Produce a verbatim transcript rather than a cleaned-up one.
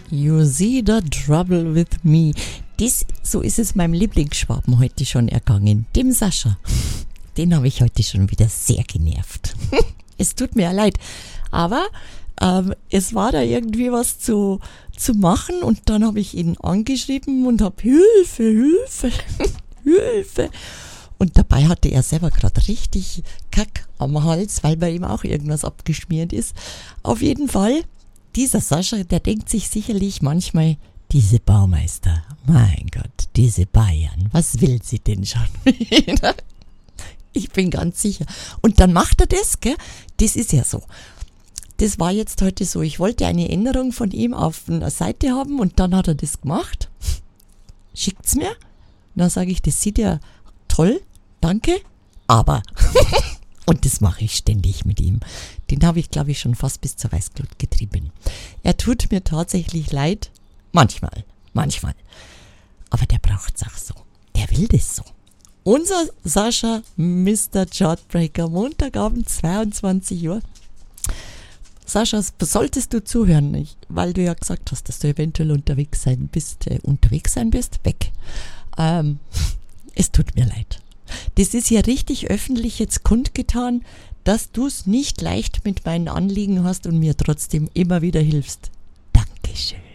You see the trouble with me. Das, so ist es meinem Lieblingsschwaben heute schon ergangen, dem Sascha. Den habe ich heute schon wieder sehr genervt. Es tut mir leid, aber ähm, es war da irgendwie was zu, zu machen und dann habe ich ihn angeschrieben und habe Hilfe, Hilfe, Hilfe. Und dabei hatte er selber gerade richtig Kack am Hals, weil bei ihm auch irgendwas abgeschmiert ist. Auf jeden Fall, dieser Sascha, der denkt sich sicherlich manchmal, diese Baumeister, mein Gott, diese Bayern, was will sie denn schon wieder? Ich bin ganz sicher. Und dann macht er das, gell? Das ist ja so. Das war jetzt heute so. Ich wollte eine Änderung von ihm auf einer Seite haben und dann hat er das gemacht. Schickt's mir. Dann sage ich, das sieht ja toll, danke, aber. Und das mache ich ständig mit ihm. Den habe ich, glaube ich, schon fast bis zur Weißglut getrieben. Er tut mir tatsächlich leid. Manchmal, manchmal. Aber der braucht's auch so. Der will das so. Unser Sascha, Mister Chartbreaker, Montagabend, zweiundzwanzig Uhr. Sascha, solltest du zuhören, ich, weil du ja gesagt hast, dass du eventuell unterwegs sein bist, äh, unterwegs sein bist, weg. Ähm, es tut mir leid. Das ist ja richtig öffentlich jetzt kundgetan, dass du es nicht leicht mit meinen Anliegen hast und mir trotzdem immer wieder hilfst. Dankeschön.